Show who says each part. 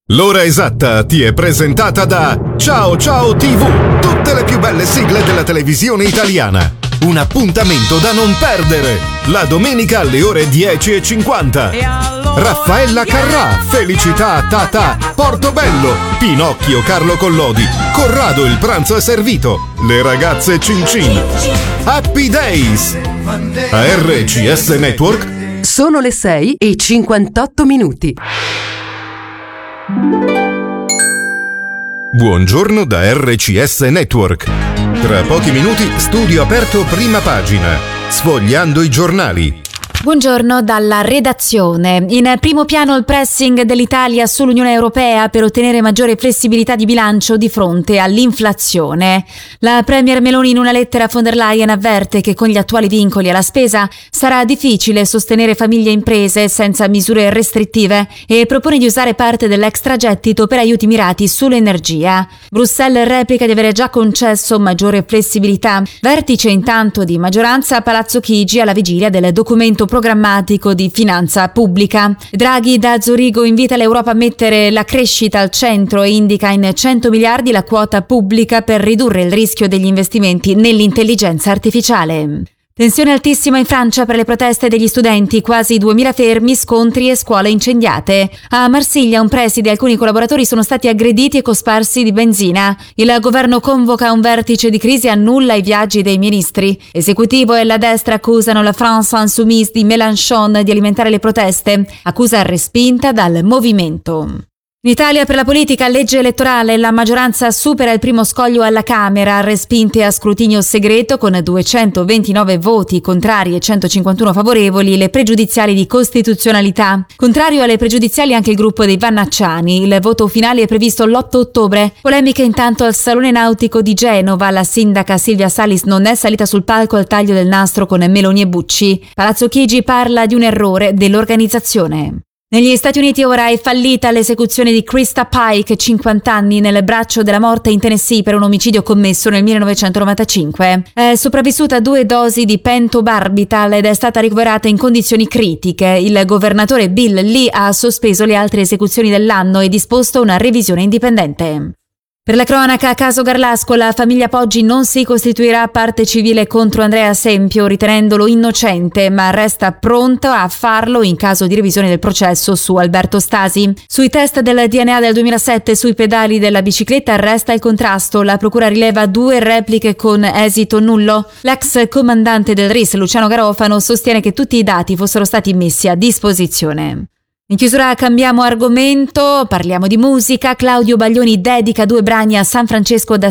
Speaker 1: L'ora esatta ti è presentata da Ciao Ciao TV, tutte le più belle sigle della televisione italiana. Un appuntamento da non perdere, la domenica alle ore 10:50. Raffaella Carrà, Felicità Tata, Portobello, Pinocchio Carlo Collodi, Corrado il pranzo è servito, le ragazze Cin Cin, Happy Days. A RCS Network
Speaker 2: sono le 6:58.
Speaker 1: Buongiorno da RCS Network. Tra pochi minuti studio aperto prima pagina, sfogliando i giornali.
Speaker 3: Buongiorno dalla redazione. In primo piano il pressing dell'Italia sull'Unione Europea per ottenere maggiore flessibilità di bilancio di fronte all'inflazione. La Premier Meloni in una lettera a von der Leyen avverte che con gli attuali vincoli alla spesa sarà difficile sostenere famiglie e imprese senza misure restrittive e propone di usare parte dell'extragettito per aiuti mirati sull'energia. Bruxelles replica di avere già concesso maggiore flessibilità. Vertice intanto di maggioranza a Palazzo Chigi alla vigilia del documento programmatico di finanza pubblica. Draghi da Zurigo invita l'Europa a mettere la crescita al centro e indica in 100 miliardi la quota pubblica per ridurre il rischio degli investimenti nell'intelligenza artificiale. Tensione altissima in Francia per le proteste degli studenti, quasi 2000 fermi, scontri e scuole incendiate. A Marsiglia un preside e alcuni collaboratori sono stati aggrediti e cosparsi di benzina. Il governo convoca un vertice di crisi e annulla i viaggi dei ministri. L'esecutivo e la destra accusano la France Insoumise di Mélenchon di alimentare le proteste, accusa respinta dal movimento. In Italia per la politica, legge elettorale, la maggioranza supera il primo scoglio alla Camera, respinte a scrutinio segreto con 229 voti contrari e 151 favorevoli le pregiudiziali di costituzionalità. Contrario alle pregiudiziali anche il gruppo dei Vannacciani. Il voto finale è previsto l'8 ottobre. Polemiche intanto al Salone Nautico di Genova. La sindaca Silvia Salis non è salita sul palco al taglio del nastro con Meloni e Bucci. Palazzo Chigi parla di un errore dell'organizzazione. Negli Stati Uniti ora è fallita l'esecuzione di Krista Pike, 50 anni, nel braccio della morte in Tennessee per un omicidio commesso nel 1995. È sopravvissuta a 2 dosi di pentobarbital ed è stata ricoverata in condizioni critiche. Il governatore Bill Lee ha sospeso le altre esecuzioni dell'anno e disposto una revisione indipendente. Per la cronaca, caso Garlasco, la famiglia Poggi non si costituirà parte civile contro Andrea Sempio, ritenendolo innocente, ma resta pronta a farlo in caso di revisione del processo su Alberto Stasi. Sui test del DNA del 2007 sui pedali della bicicletta resta il contrasto. La procura rileva 2 repliche con esito nullo. L'ex comandante del RIS, Luciano Garofano, sostiene che tutti i dati fossero stati messi a disposizione. In chiusura cambiamo argomento, parliamo di musica. Claudio Baglioni dedica 2 brani a San Francesco da